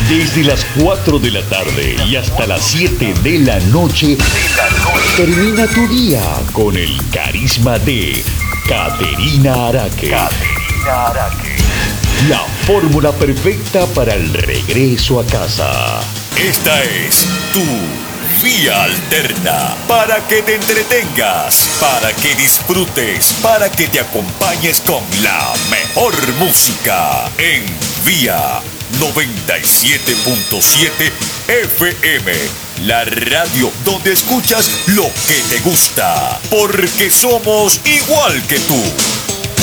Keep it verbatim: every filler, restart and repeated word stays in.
Desde las cuatro de la tarde y hasta las siete de la noche, termina tu día con el carisma de Caterina Araque. Caterina Araque. La fórmula perfecta para el regreso a casa. Esta es tu Vía Alterna, para que te entretengas, para que disfrutes, para que te acompañes con la mejor música en Vía noventa y siete punto siete F M, la radio donde escuchas lo que te gusta, porque somos igual que tú.